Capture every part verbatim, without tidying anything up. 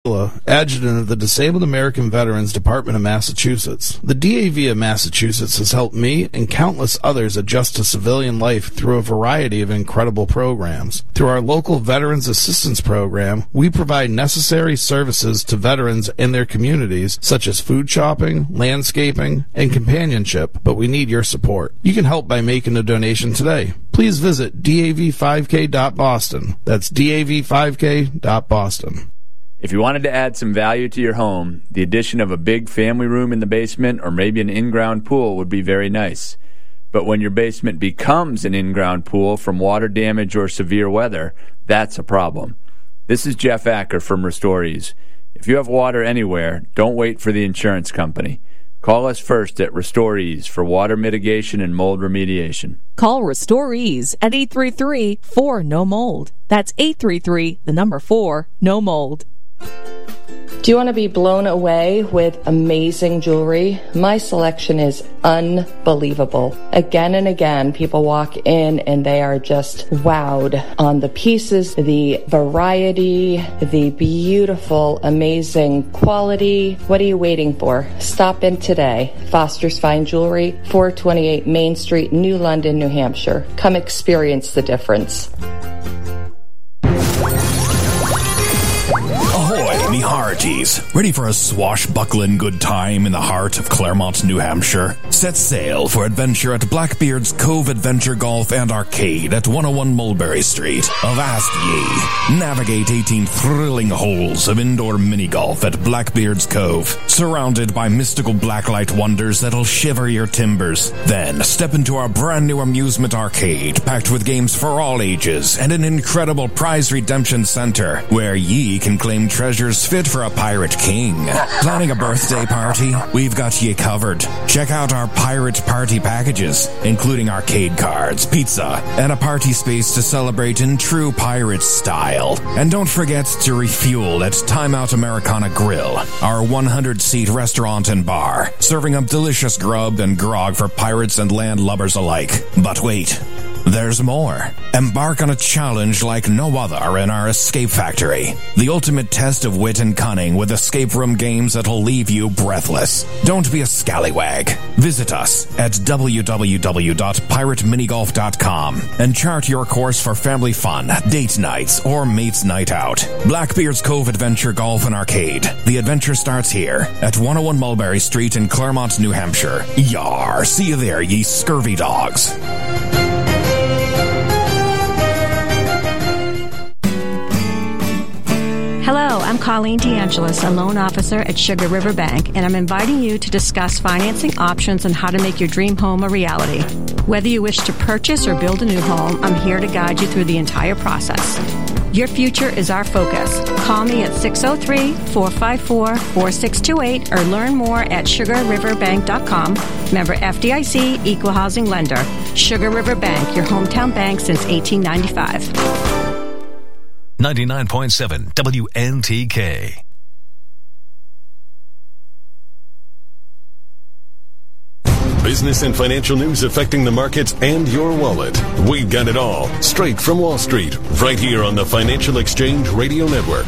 Adjutant of the Disabled American Veterans Department of Massachusetts. The D A V of Massachusetts has helped me and countless others adjust to civilian life through a variety of incredible programs. Through our local Veterans Assistance Program, we provide necessary services to veterans and their communities, such as food shopping, landscaping, and companionship, but we need your support. You can help by making a donation today. Please visit D A V five K dot Boston. That's D A V five K dot Boston. If you wanted to add some value to your home, the addition of a big family room in the basement or maybe an in-ground pool would be very nice. But when your basement becomes an in-ground pool from water damage or severe weather, that's a problem. This is Jeff Acker from Restorees. If you have water anywhere, don't wait for the insurance company. Call us first at Restorees for water mitigation and mold remediation. Call Restorees at eight three three, four, N O mold. That's eight three three, the number four, no mold. Do you want to be blown away with amazing jewelry? My selection is unbelievable. Again and again, people walk in and they are just wowed on the pieces, the variety, the beautiful, amazing quality. What are you waiting for? Stop in today. Foster's Fine Jewelry, four twenty-eight Main Street, New London, New Hampshire. Come experience the difference. Ahoy, me hearties. Ready for a swashbuckling good time in the heart of Claremont, New Hampshire? Set sail for adventure at Blackbeard's Cove Adventure Golf and Arcade at one oh one Mulberry Street. Avast ye. Navigate eighteen thrilling holes of indoor mini-golf at Blackbeard's Cove, surrounded by mystical blacklight wonders that'll shiver your timbers. Then step into our brand new amusement arcade, packed with games for all ages and an incredible prize redemption center, where ye can claim treasures fit for a pirate king. Planning a birthday party? We've got ye covered. Check out our pirate party packages, including arcade cards, pizza, and a party space to celebrate in true pirate style. And don't forget to refuel at Time Out Americana Grill, our one hundred seat restaurant and bar, serving up delicious grub and grog for pirates and landlubbers alike. But wait, there's more. Embark on a challenge like no other in our Escape Factory, the ultimate test of wit and cunning with escape room games that'll leave you breathless. Don't be a scallywag. Visit us at w w w dot pirate minigolf dot com and chart your course for family fun, date nights, or mates night out. Blackbeard's Cove Adventure Golf and Arcade. The adventure starts here at one oh one Mulberry Street in Claremont, New Hampshire. Yar, see you there, ye scurvy dogs. Hello, I'm Colleen DeAngelis, a loan officer at Sugar River Bank, and I'm inviting you to discuss financing options and how to make your dream home a reality. Whether you wish to purchase or build a new home, I'm here to guide you through the entire process. Your future is our focus. Call me at six oh three, four five four, four six two eight or learn more at sugar river bank dot com. Member F D I C, Equal Housing Lender. Sugar River Bank, your hometown bank since eighteen ninety-five. ninety-nine point seven W N T K. Business and financial news affecting the markets and your wallet. We've got it all, straight from Wall Street, right here on the Financial Exchange Radio Network.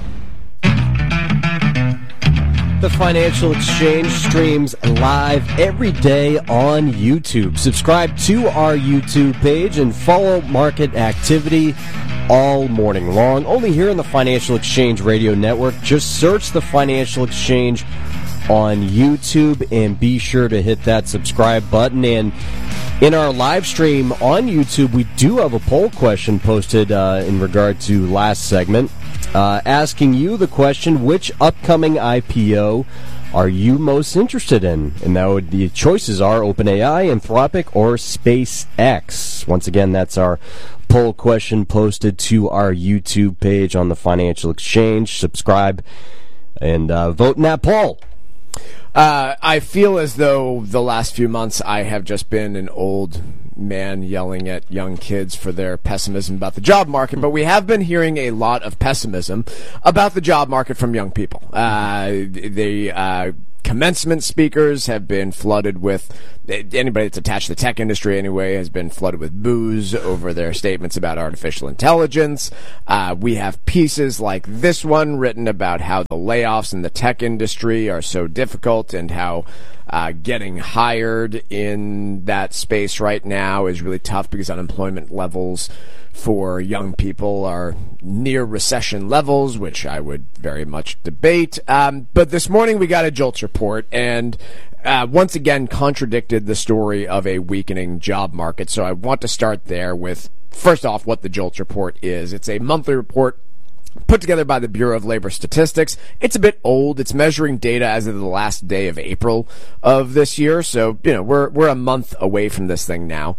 The Financial Exchange streams live every day on YouTube. Subscribe to our YouTube page and follow market activity all morning long. Only here on the Financial Exchange Radio Network. Just search the Financial Exchange on YouTube and be sure to hit that subscribe button. And in our live stream on YouTube, we do have a poll question posted uh, in regard to last segment, uh, asking you the question, which upcoming I P O are you most interested in? And that would, the choices are OpenAI, Anthropic, or SpaceX. Once again, that's our poll question posted to our YouTube page on the Financial Exchange. Subscribe and uh, vote in that poll. Uh, I feel as though the last few months I have just been an old man yelling at young kids for their pessimism about the job market, but we have been hearing a lot of pessimism about the job market from young people. Uh, they uh, commencement speakers have been flooded with, anybody that's attached to the tech industry anyway has been flooded with boos over their statements about artificial intelligence. Uh, we have pieces like this one written about how the layoffs in the tech industry are so difficult and how uh, getting hired in that space right now is really tough because unemployment levels for young people are near recession levels, which I would very much debate. Um, but this morning we got a JOLTS report, and uh, once again contradicted the story of a weakening job market. So I want to start there with, first off, what the JOLTS report is. It's a monthly report put together by the Bureau of Labor Statistics. It's a bit old. It's measuring data as of the last day of April of this year. So, you know, we're we're a month away from this thing now.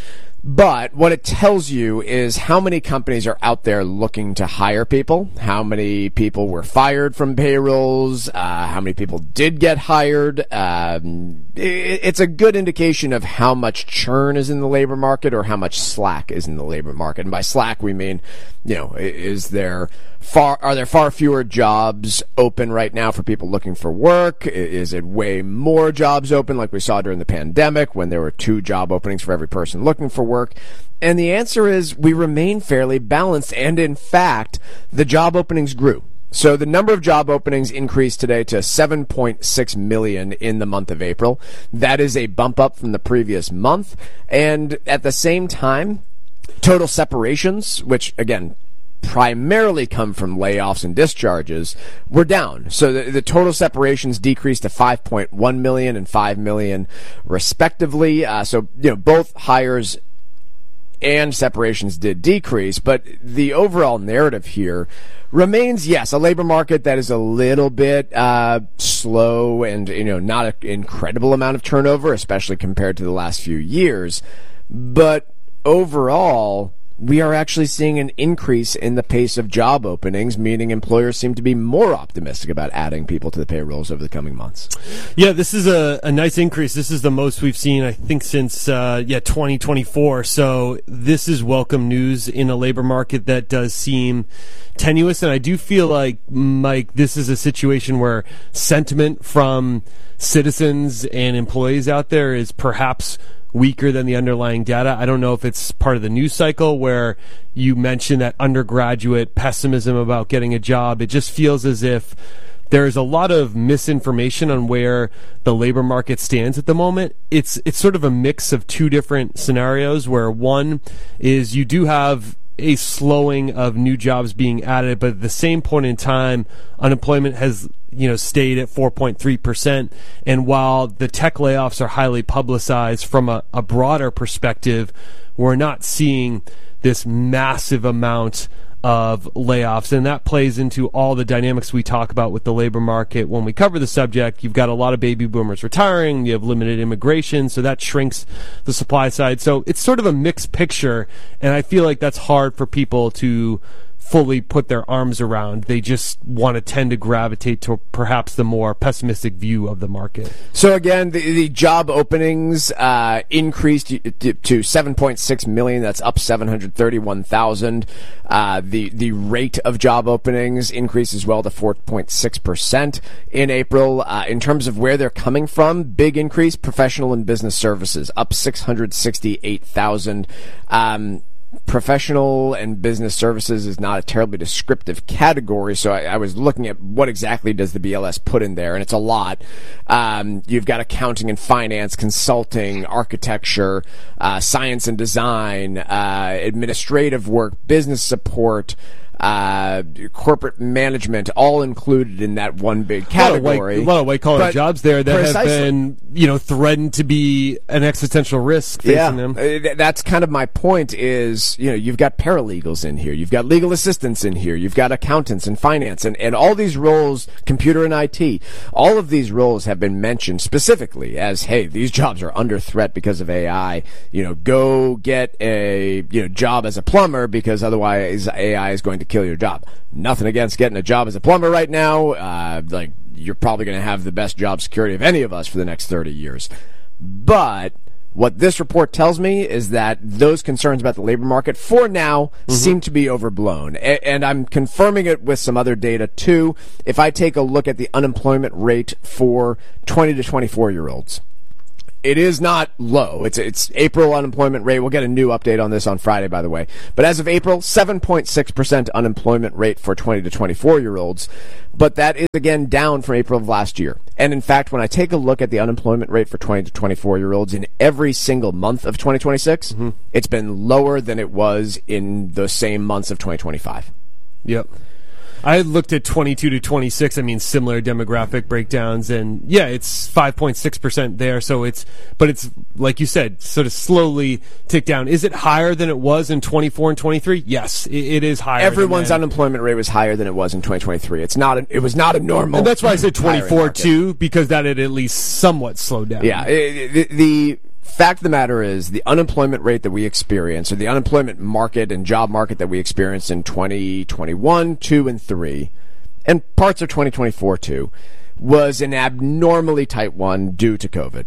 But what it tells you is how many companies are out there looking to hire people, how many people were fired from payrolls, uh, how many people did get hired. Um, it, it's a good indication of how much churn is in the labor market or how much slack is in the labor market. And by slack, we mean, you know, is there far, are there far fewer jobs open right now for people looking for work? Is it way more jobs open like we saw during the pandemic when there were two job openings for every person looking for work? And the answer is we remain fairly balanced, and in fact, the job openings grew. So the number of job openings increased today to seven point six million in the month of April. That is a bump up from the previous month. And at the same time, total separations, which again, primarily come from layoffs and discharges, were down. So the, the total separations decreased to five point one million and five million respectively. Uh, so, you know, both hires and separations did decrease, but the overall narrative here remains, yes, a labor market that is a little bit uh, slow and, you know, not an incredible amount of turnover, especially compared to the last few years. But overall, we are actually seeing an increase in the pace of job openings, meaning employers seem to be more optimistic about adding people to the payrolls over the coming months. Yeah, this is a, a nice increase. This is the most we've seen, I think, since uh, yeah twenty twenty-four. So this is welcome news in a labor market that does seem tenuous. And I do feel like, Mike, this is a situation where sentiment from citizens and employees out there is perhaps weaker than the underlying data. I don't know if it's part of the news cycle where you mentioned that undergraduate pessimism about getting a job. It just feels as if there's a lot of misinformation on where the labor market stands at the moment. It's it's sort of a mix of two different scenarios where one is you do have a slowing of new jobs being added, but at the same point in time, unemployment has, you know, stayed at four point three percent. And while the tech layoffs are highly publicized from a, a broader perspective, we're not seeing this massive amount of layoffs, and that plays into all the dynamics we talk about with the labor market when we cover the subject. You've got a lot of baby boomers retiring, you have limited immigration, so that shrinks the supply side. So it's sort of a mixed picture, and I feel like that's hard for people to fully put their arms around. They just want to tend to gravitate to perhaps the more pessimistic view of the market. So again, the, the job openings uh, increased to, to seven point six million. That's up seven hundred thirty-one thousand. Uh, the the rate of job openings increased as well to four point six percent in April. Uh, in terms of where they're coming from, big increase, professional and business services, up six hundred sixty-eight thousand. Um, Professional and business services is not a terribly descriptive category, so I, I was looking at what exactly does the B L S put in there, and it's a lot. Um, you've got accounting and finance, consulting, architecture, uh, science and design, uh, administrative work, business support, uh, corporate management, all included in that one big category. A lot of white collar jobs there that precisely. have been, you know, threatened to be an existential risk facing yeah, them. Uh, that's kind of my point is, you know, you've got paralegals in here, you've got legal assistants in here, you've got accountants and finance, and, and all these roles, computer and I T, all of these roles have been mentioned specifically as, hey, these jobs are under threat because of A I. You know, go get a, you know, job as a plumber because otherwise A I is going to kill your job. Nothing against getting a job as a plumber right now. Uh, like, you're probably going to have the best job security of any of us for the next thirty years. But What this report tells me is that those concerns about the labor market, for now, mm-hmm. seem to be overblown. A- and I'm confirming it with some other data, too. If I take a look at the unemployment rate for twenty to twenty-four-year-olds, it is not low. It's it's April unemployment rate. We'll get a new update on this on Friday, by the way. But as of April, seven point six percent unemployment rate for twenty to twenty-four-year-olds. But that is, again, down from April of last year. And in fact, when I take a look at the unemployment rate for twenty to twenty-four-year-olds in every single month of twenty twenty-six, mm-hmm. it's been lower than it was in the same months of twenty twenty-five. Yep. I looked at twenty-two to twenty-six, I mean, similar demographic breakdowns, and yeah, it's five point six percent there, so it's, but it's, like you said, sort of slowly ticked down. Is it higher than it was in twenty-four and twenty-three? Yes, it, it is higher. Everyone's unemployment rate was higher than it was in twenty twenty-three. It's not, a, it was not a normal. And that's why I said twenty-four too, because that had at least somewhat slowed down. Yeah, it, it, the, fact of the matter is, the unemployment rate that we experienced, or the unemployment market and job market that we experienced in twenty twenty-one, two, and three, and parts of twenty twenty-four, too, was an abnormally tight one due to COVID.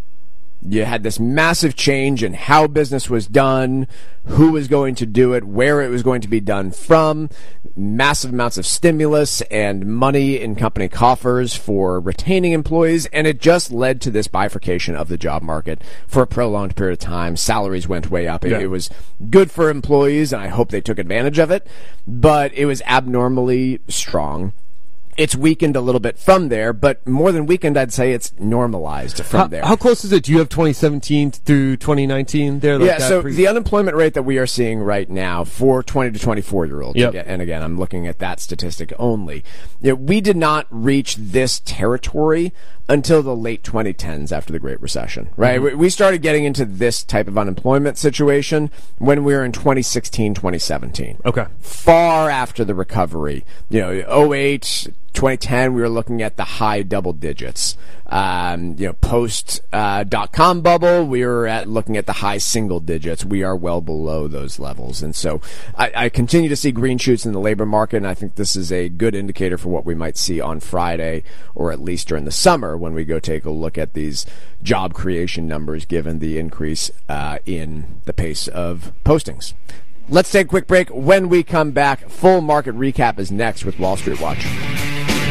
You had this massive change in how business was done, who was going to do it, where it was going to be done from, massive amounts of stimulus and money in company coffers for retaining employees, and it just led to this bifurcation of the job market for a prolonged period of time. Salaries went way up. It, yeah. it was good for employees, and I hope they took advantage of it, but it was abnormally strong. It's weakened a little bit from there, but more than weakened, I'd say it's normalized from how, there. How close is it? Do you have twenty seventeen through twenty nineteen there? Like yeah, that so pre- the unemployment rate that we are seeing right now for twenty to twenty-four-year-olds, yep. and again, I'm looking at that statistic only, you know, we did not reach this territory until the late twenty tens after the Great Recession, right? Mm-hmm. We started getting into this type of unemployment situation when we were in twenty sixteen, twenty seventeen. Okay. Far after the recovery. You know, oh eight, twenty ten, we were looking at the high double digits. Um, you know, post uh, dot-com bubble, we were at looking at the high single digits. We are well below those levels. And so I, I continue to see green shoots in the labor market, and I think this is a good indicator for what we might see on Friday, or at least during the summer when we go take a look at these job creation numbers given the increase uh, in the pace of postings. Let's take a quick break. When we come back, full market recap is next with Wall Street Watch.